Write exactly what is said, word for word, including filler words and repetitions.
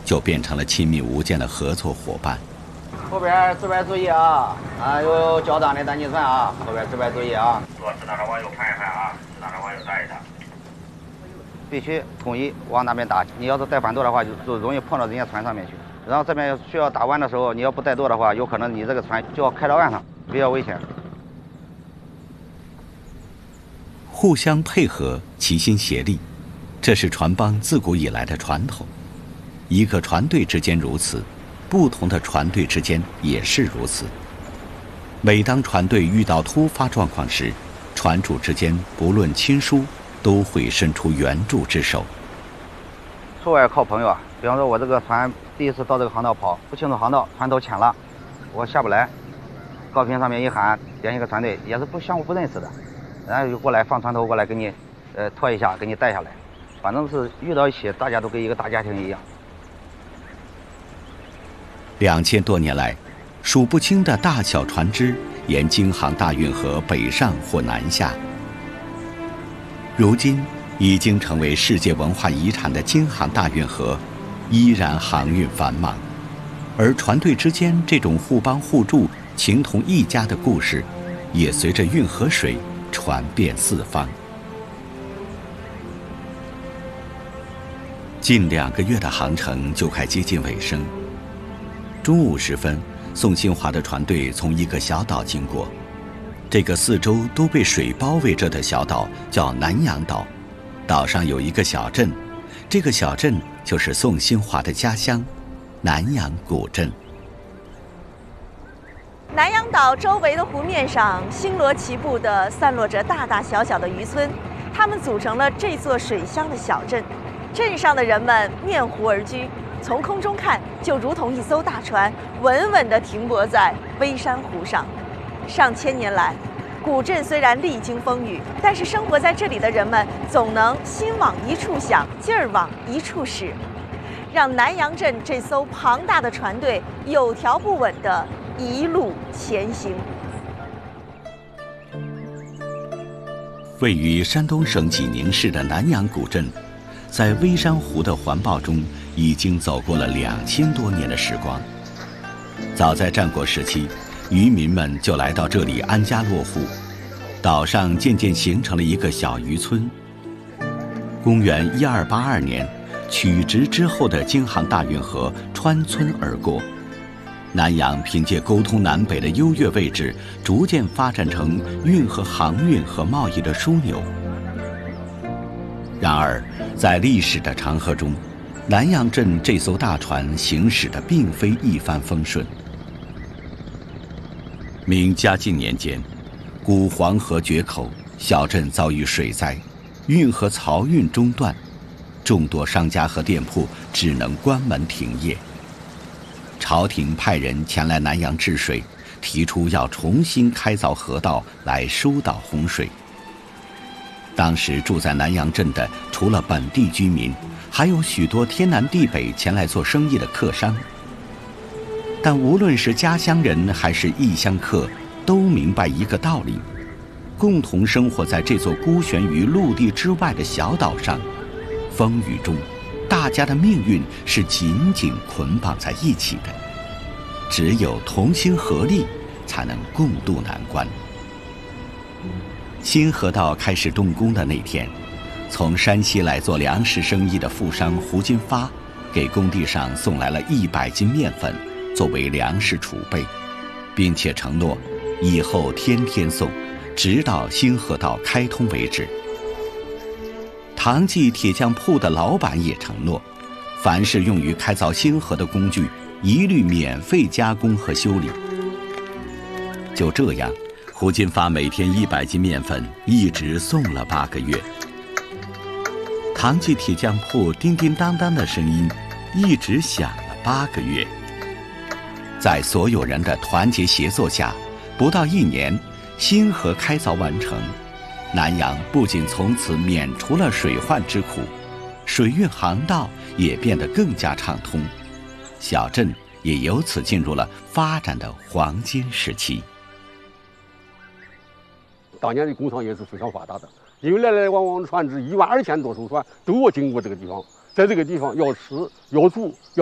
就变成了亲密无间的合作伙伴。 后边自排注意啊！啊，有交档的单机船啊，后边自排注意啊！ 做适当的往右看一看啊，适当的往右带一带。 必须统一往那边打。你要是带反舵的话，就就容易碰到人家船上面去。然后这边需要打弯的时候，你要不带舵的话，有可能你这个船就要开到岸上，比较危险。 互相配合，齐心协力，这是船帮自古以来的传统。一个船队之间如此，不同的船队之间也是如此。每当船队遇到突发状况时，船主之间不论亲疏，都会伸出援助之手。 出外靠朋友啊，比方说我这个船第一次到这个航道跑，不清楚航道，船头浅了，我下不来，高频上面一喊，联系个船队，也是不相互不认识的，然后就过来放船头过来给你，呃拖一下，给你带下来，反正是遇到一起，大家都跟一个大家庭一样。 两千多年来，数不清的大小船只沿京杭大运河北上或南下。如今已经成为世界文化遗产的京杭大运河，依然航运繁忙。而船队之间这种互帮互助、情同一家的故事，也随着运河水传遍四方。近两个月的航程就快接近尾声。中午时分，宋新华的船队从一个小岛经过，这个四周都被水包围着的小岛叫南洋岛，岛上有一个小镇，这个小镇就是宋新华的家乡南洋古镇。 南洋岛周围的湖面上星罗棋布地散落着大大小小的渔村，它们组成了这座水乡的小镇。镇上的人们面湖而居，从空中看就如同一艘大船稳稳地停泊在微山湖上。上千年来，古镇虽然历经风雨，但是生活在这里的人们总能心往一处想，劲儿往一处使，让南洋镇这艘庞大的船队有条不紊地一路前行。 位于山东省济宁市的南洋古镇，在微山湖的环抱中，已经走过了两千多年的时光。早在战国时期，渔民们就来到这里安家落户，岛上渐渐形成了一个小渔村。公元一二八二年，曲直之后的京杭大运河穿村而过，南洋凭借沟通南北的优越位置，逐渐发展成运河航运和贸易的枢纽。然而，在历史的长河中，南洋镇这艘大船行驶的并非一帆风顺。明嘉靖年间，古黄河决口，小镇遭遇水灾，运河漕运中断，众多商家和店铺只能关门停业。朝廷派人前来南洋治水，提出要重新开凿河道来疏导洪水。当时住在南洋镇的，除了本地居民，还有许多天南地北前来做生意的客商。但无论是家乡人还是异乡客，都明白一个道理：共同生活在这座孤悬于陆地之外的小岛上，风雨中，大家的命运是紧紧捆绑在一起的。只有同心合力，才能共度难关。新河道开始动工的那天，从山西来做粮食生意的富商胡金发，给工地上送来了一百斤面粉，作为粮食储备，并且承诺以后天天送，直到新河道开通为止。唐记铁匠铺的老板也承诺，凡是用于开凿新河的工具，一律免费加工和修理。就这样，胡金发每天一百斤面粉，一直送了八个月。唐记铁匠铺叮叮当当的声音一直响了八个月。在所有人的团结协作下，不到一年，新河开凿完成。南洋不仅从此免除了水患之苦，水运航道也变得更加畅通，小镇也由此进入了发展的黄金时期。 当年的工商也是非常发达的，因为来来往往的船只一万二千多艘船都要经过这个地方，在这个地方要吃要住要